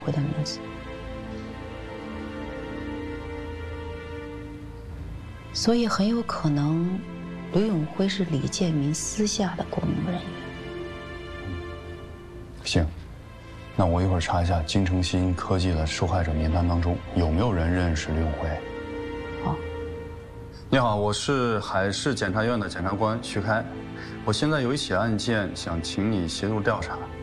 辉的名字。所以很有可能，刘永辉是李建民私下的雇佣人员。 行，那我一会儿查一下金城新科技的受害者名单当中有没有人认识刘永辉。 好。 你好，我是海市检察院的检察官徐开，我现在有一起案件想请你协助调查。